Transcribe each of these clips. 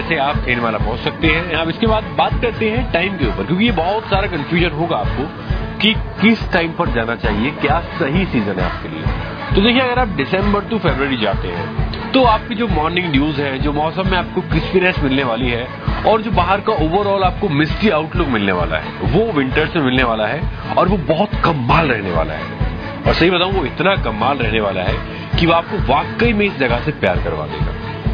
से आप थेनमाला पहुंच सकते हैं। अब इसके बाद बात करते हैं टाइम के ऊपर, क्योंकि ये बहुत सारा कंफ्यूजन होगा आपको कि किस टाइम पर जाना चाहिए, क्या सही सीजन है आपके लिए। तो देखिए, अगर आप दिसंबर टू फरवरी जाते हैं तो आपकी जो मॉर्निंग ड्यूज है, जो मौसम में आपको क्रिस्पीनेस मिलने वाली है और जो बाहर का ओवरऑल आपको मिस्टी आउटलुक मिलने वाला है, वो विंटर्स में मिलने वाला है और वो बहुत कमाल रहने वाला है। और सही बताऊं, वो इतना कमाल रहने वाला है कि वो आपको वाकई में इस जगह से प्यार करवा देगा।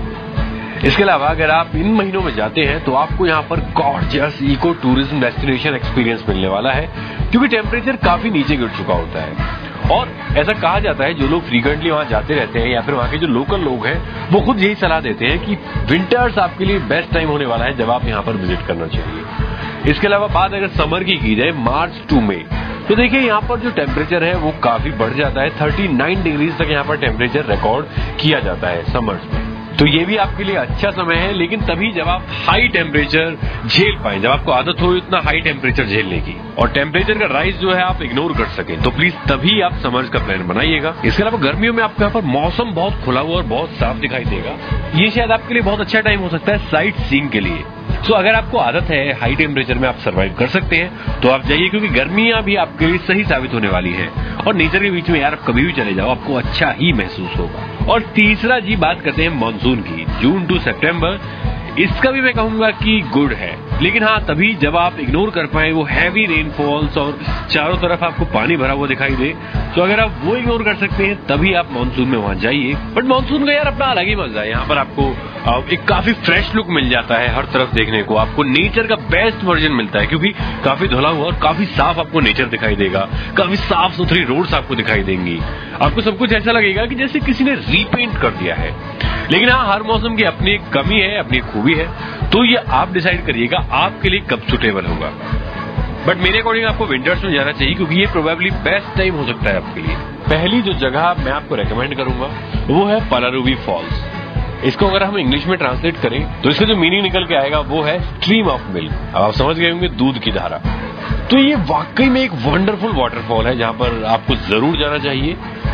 इसके अलावा अगर आप इन महीनों में जाते हैं तो आपको यहाँ पर gorgeous eco tourism destination experience मिलने वाला है, क्योंकि टेम्परेचर काफी नीचे गिर चुका होता है। और ऐसा कहा जाता है, जो लोग फ्रीक्वेंटली वहां जाते रहते हैं या फिर वहां के जो लोकल लोग हैं, वो खुद यही सलाह देते हैं कि विंटर्स आपके लिए बेस्ट टाइम होने वाला है जब आप यहाँ पर विजिट करना चाहिए। इसके अलावा बात अगर समर की जाए, मार्च टू मई, तो देखिए यहाँ पर जो टेम्परेचर है वो काफी बढ़ जाता है। 39 डिग्रीज तक यहाँ पर टेम्परेचर रिकॉर्ड किया जाता है समर्स में। तो ये भी आपके लिए अच्छा समय है, लेकिन तभी जब आप हाई टेम्परेचर झेल पाए, जब आपको आदत हो इतना हाई टेम्परेचर झेलने की, और टेम्परेचर का राइज जो है आप इग्नोर कर सकें, तो प्लीज तभी आप समर्स का प्लान बनाइएगा। इसके अलावा गर्मियों में आपको यहाँ पर मौसम बहुत खुला हुआ और बहुत साफ दिखाई देगा। ये शायद आपके लिए बहुत अच्छा टाइम हो सकता है साइट सीइंग के लिए। तो अगर आपको आदत है हाई टेम्परेचर में आप सर्वाइव कर सकते हैं तो आप जाइए, क्योंकि गर्मियां भी आपके लिए सही साबित होने वाली है। और नेचर के बीच में यार आप कभी भी चले जाओ, आपको अच्छा ही महसूस होगा। और तीसरा जी, बात करते हैं मानसून की, जून टू सितंबर। इसका भी मैं कहूंगा कि गुड है, लेकिन हाँ तभी जब आप इग्नोर कर पाए वो हैवी रेनफॉल्स और चारों तरफ आपको पानी भरा हुआ दिखाई दे। तो अगर आप वो इग्नोर कर सकते हैं तभी आप मानसून में वहां जाइए। बट मानसून का यार अपना अलग ही मजा है। यहाँ पर आपको एक काफी फ्रेश लुक मिल जाता है हर तरफ देखने को, आपको नेचर का बेस्ट वर्जन मिलता है, क्योंकि काफी धुला हुआ और काफी साफ आपको नेचर दिखाई देगा, काफी साफ सुथरी रोड्स आपको दिखाई देंगी। आपको सब कुछ ऐसा लगेगा कि जैसे किसी ने रीपेंट कर दिया है। लेकिन हाँ, हर मौसम की अपनी एक कमी है, अपनी एक खूबी है, तो ये आप डिसाइड करिएगा आपके लिए कब सुटेबल होगा। बट मेरे अकॉर्डिंग आपको विंटर्स में जाना चाहिए, क्योंकि ये प्रोबेबली बेस्ट टाइम हो सकता है आपके लिए। पहली जो जगह मैं आपको रेकमेंड करूंगा वो है पलारुवी फॉल्स। इसको अगर हम इंग्लिश में ट्रांसलेट करें तो इसका जो मीनिंग निकल के आएगा वो है स्ट्रीम ऑफ मिल्क। अब आप समझ गए होंगे, दूध की धारा। तो ये वाकई में एक वंडरफुल वाटरफॉल है जहां पर आपको जरूर जाना चाहिए।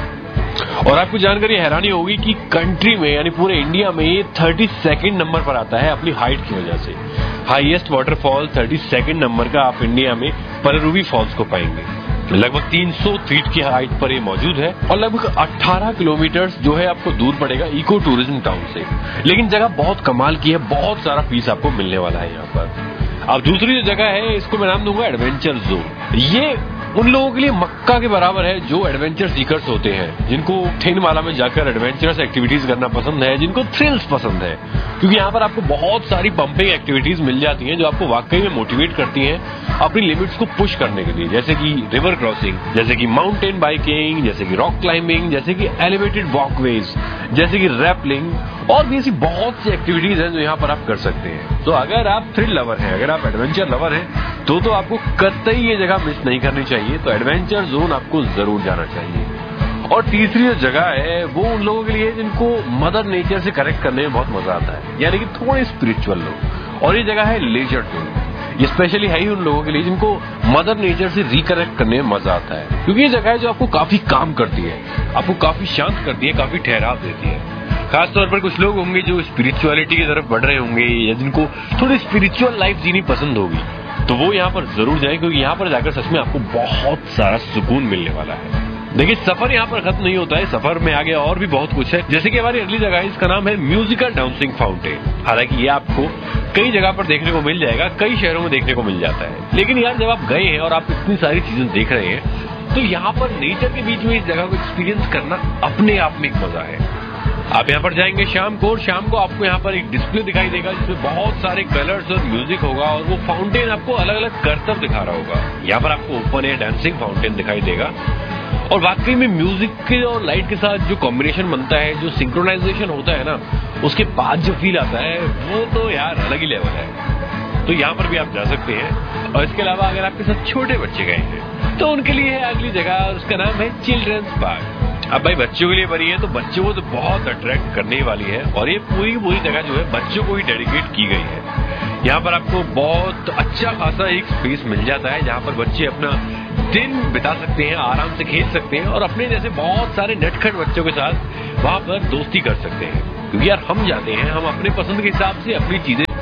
और आपको जानकर ये हैरानी होगी कि कंट्री में यानी पूरे इंडिया में ये 32nd नंबर पर आता है अपनी हाइट की वजह से। हाईएस्ट वाटरफॉल 32nd नंबर का आप इंडिया में पलारुवी फॉल्स को पाएंगे। लगभग 300 फीट की हाइट पर ये मौजूद है और लगभग 18 किलोमीटर जो है आपको दूर पड़ेगा इको टूरिज्म टाउन से। लेकिन जगह बहुत कमाल की है, बहुत सारा पीस आपको मिलने वाला है यहाँ पर। अब दूसरी जो जगह है इसको मैं नाम दूंगा एडवेंचर जोन। ये उन लोगों के लिए मक्का के बराबर है जो एडवेंचर सीकर्स होते हैं, जिनको थेनमाला में जाकर एडवेंचरस एक्टिविटीज करना पसंद है, जिनको थ्रिल्स पसंद है। क्योंकि यहाँ पर आपको बहुत सारी पंपिंग एक्टिविटीज मिल जाती हैं जो आपको वाकई में मोटिवेट करती हैं अपनी लिमिट्स को पुश करने के लिए, जैसे कि रिवर क्रॉसिंग, जैसे कि माउंटेन बाइकिंग, जैसे कि रॉक क्लाइंबिंग, जैसे कि एलिवेटेड वॉकवेज, जैसे कि रैपलिंग, और भी ऐसी बहुत सी एक्टिविटीज हैं जो यहाँ पर आप कर सकते हैं। तो अगर आप थ्रिल लवर हैं, अगर आप एडवेंचर लवर हैं, तो आपको कतई ये जगह मिस नहीं करनी चाहिए। तो एडवेंचर जोन आपको जरूर जाना चाहिए। और तीसरी जो जगह है वो उन लोगों के लिए जिनको मदर नेचर से कनेक्ट करने में बहुत मजा आता है, यानी कि थोड़े स्पिरिचुअल लोग। और ये जगह है लेजर जोन। ये स्पेशली है ही उन लोगों के लिए जिनको मदर नेचर से रिकनेक्ट करने में मजा आता है, क्योंकि ये जगह है जो आपको काफी काम करती है, आपको काफी शांत करती है, काफी ठहराव देती है। खासतौर पर कुछ लोग होंगे जो स्पिरिचुअलिटी की तरफ बढ़ रहे होंगे या जिनको थोड़ी स्पिरिचुअल लाइफ जीनी पसंद होगी, तो वो यहाँ पर जरूर जाएं, क्योंकि यहाँ पर जाकर सच में आपको बहुत सारा सुकून मिलने वाला है। देखिए, सफर यहाँ पर खत्म नहीं होता है, सफर में आगे और भी बहुत कुछ है। जैसे कि हमारी अगली जगह है, इसका नाम है म्यूजिकल डांसिंग फाउंटेन। हालांकि ये आपको कई जगह पर देखने को मिल जाएगा, कई शहरों में देखने को मिल जाता है। लेकिन यार, जब आप गए हैं और आप इतनी सारी चीजें देख रहे हैं, तो यहाँ पर नेचर के बीच में इस जगह को एक्सपीरियंस करना अपने आप में एक मजा है। आप यहाँ पर जाएंगे शाम को, और शाम को आपको यहाँ पर एक डिस्प्ले दिखाई देगा जिसमें बहुत सारे कलर्स और म्यूजिक होगा, और वो फाउंटेन आपको अलग अलग करतब दिखा रहा होगा। यहाँ पर आपको ओपन एयर डांसिंग फाउंटेन दिखाई देगा, और वाकई में म्यूजिक के और लाइट के साथ जो कॉम्बिनेशन बनता है, जो सिंक्रोनाइजेशन होता है ना, उसके बाद जो फील आता है वो तो यार अलग ही लेवल है। तो यहाँ पर भी आप जा सकते हैं। और इसके अलावा अगर आपके साथ छोटे बच्चे गए हैं तो उनके लिए है अगली जगह, और उसका नाम है चिल्ड्रंस पार्क। अब भाई बच्चों के लिए बनी है तो बच्चों को तो बहुत अट्रैक्ट करने वाली है, और ये पूरी जगह जो है बच्चों को ही डेडिकेट की गई है। यहाँ पर आपको बहुत अच्छा खासा एक स्पेस मिल जाता है जहाँ पर बच्चे अपना दिन बिता सकते हैं, आराम से खेल सकते हैं, और अपने जैसे बहुत सारे नटखट बच्चों के साथ वहां पर दोस्ती कर सकते हैं। क्योंकि यार हम जाते हैं, हम अपने पसंद के हिसाब से अपनी चीजें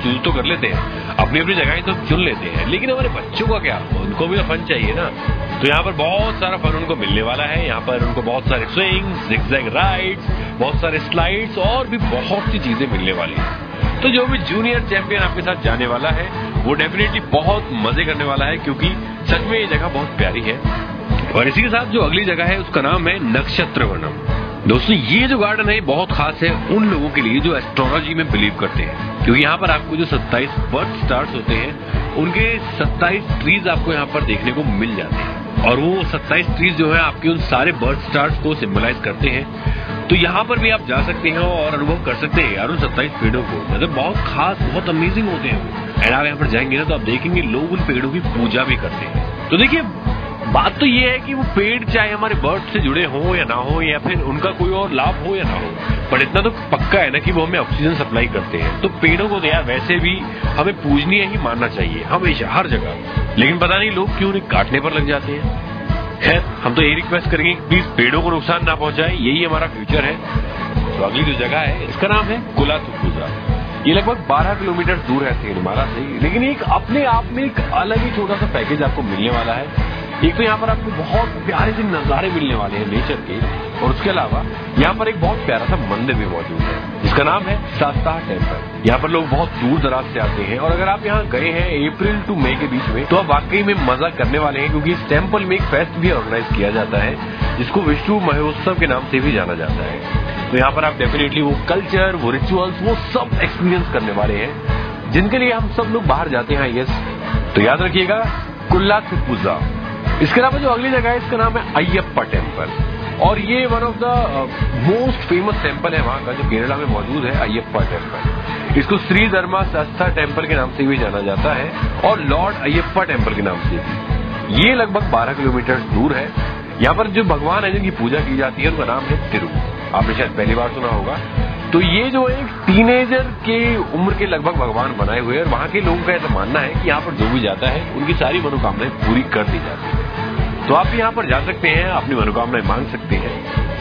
चूज तो कर लेते हैं, अपनी अपनी जगह तो चुन लेते हैं, लेकिन हमारे बच्चों का क्या, उनको भी तो फन चाहिए ना। तो यहाँ पर बहुत सारा फन उनको मिलने वाला है। यहाँ पर उनको बहुत सारे स्विंग्स, जिगजैग राइड्स, बहुत सारे स्लाइड्स और भी बहुत सी चीजें मिलने वाली है। तो जो भी जूनियर चैंपियन आपके साथ जाने वाला है वो डेफिनेटली बहुत मजे करने वाला है, क्योंकि सच में ये जगह बहुत प्यारी है। और इसी के साथ जो अगली जगह है उसका नाम है नक्षत्रवनम। दोस्तों ये जो गार्डन है बहुत खास है उन लोगों के लिए जो एस्ट्रोलॉजी में बिलीव करते हैं, क्योंकि यहाँ पर आपको जो 27 बर्थ स्टार्स होते हैं उनके 27 ट्रीज आपको यहाँ पर देखने को मिल जाते हैं, और वो 27 ट्रीज जो है आपके उन सारे बर्थ स्टार्स को सिंबलाइज करते हैं। तो यहाँ पर भी आप जा सकते हैं और अनुभव कर सकते हैं यार उन 27 पेड़ों को, मतलब बहुत खास, बहुत अमेजिंग होते हैं। एंड आप यहाँ पर जाएंगे ना तो आप देखेंगे लोग उन पेड़ों की पूजा भी करते हैं। तो देखिए बात तो ये है कि वो पेड़ चाहे हमारे बर्थ से जुड़े हों या ना हो, या फिर उनका कोई और लाभ हो या ना हो, पर इतना तो पक्का है ना कि वो हमें ऑक्सीजन सप्लाई करते हैं। तो पेड़ों को तो यार वैसे भी हमें पूजनीय ही मानना चाहिए हमेशा, हर जगह। लेकिन पता नहीं लोग क्यों उन्हें काटने पर लग जाते हैं। खैर हम तो यही रिक्वेस्ट करेंगे कि प्लीज पेड़ों को नुकसान ना पहुंचाए, यही हमारा फ्यूचर है। तो अगली जो जगह है इसका नाम है कुलाथुपुझा। ये लगभग 12 किलोमीटर दूर है तेनमाला से, लेकिन एक अपने आप में एक अलग ही छोटा सा पैकेज आपको मिलने वाला है। एक तो यहाँ पर आपको बहुत प्यारे से नजारे मिलने वाले हैं नेचर के, और उसके अलावा यहाँ पर एक बहुत प्यारा सा मंदिर भी मौजूद है जिसका नाम है शास्ता टेम्पल। यहाँ पर लोग बहुत दूर दराज से आते हैं, और अगर आप यहाँ गए हैं अप्रैल टू मई के बीच में तो आप वाकई में मजा करने वाले हैं, क्योंकि इस टेम्पल में एक फेस्ट भी ऑर्गेनाइज किया जाता है जिसको विष्णु महोत्सव के नाम से भी जाना जाता है। तो यहाँ पर आप डेफिनेटली वो कल्चर, वो रिचुअल्स, वो सब एक्सपीरियंस करने वाले हैं जिनके लिए हम सब लोग बाहर जाते हैं। यस, तो याद रखिएगा कुलाथुपुझा। इसके अलावा जो अगली जगह है इसका नाम है अयप्पा टेम्पल, और ये one of the most famous temple है वहां का जो केरला में मौजूद है, अयप्पा टेम्पल। इसको श्री धर्मा शास्ता टेम्पल के नाम से भी जाना जाता है और लॉर्ड अयप्पा टेम्पल के नाम से भी। ये लगभग 12 किलोमीटर दूर है। यहाँ पर जो भगवान है जिनकी पूजा की जाती है उनका नाम है तिरु, आपने शायद पहली बार सुना होगा। तो ये जो एक टीनेजर के उम्र के लगभग भगवान बनाए हुए हैं, और वहां के लोगों का ऐसा मानना है कि यहाँ पर जो भी जाता है उनकी सारी मनोकामनाएं पूरी कर दी जाती है। तो आप भी यहाँ पर जा सकते हैं, अपनी मनोकामनाएं मांग सकते हैं।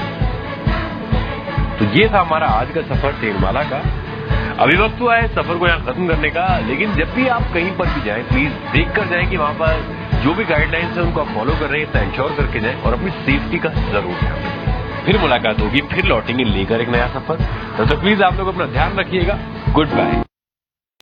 तो ये था हमारा आज का सफर तेनमाला का। अभी वक्त हुआ है सफर को यहाँ खत्म करने का, लेकिन जब भी आप कहीं पर भी जाएं प्लीज देख कर जाएं कि वहां पर जो भी गाइडलाइंस है उनको आप फॉलो कर रहे हैं, इतना इंश्योर करके जाएं और अपनी सेफ्टी का जरूर ध्यान रखें। फिर मुलाकात होगी, फिर लौटेंगे लेकर एक नया सफर। तब तक प्लीज आप लोग अपना ध्यान रखिएगा। Good bye.